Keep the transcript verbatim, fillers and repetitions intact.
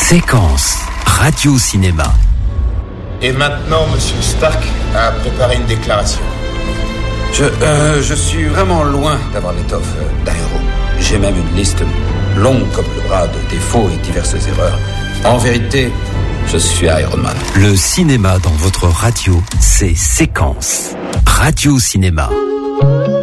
Séquence radio-cinéma. Et maintenant, Monsieur Stark a préparé une déclaration. Je, euh, je suis vraiment loin d'avoir l'étoffe d'un héros. J'ai même une liste longue comme le bras de défauts et diverses erreurs. En vérité, je suis Iron Man. Le cinéma dans votre radio, c'est Séquence radio-cinéma.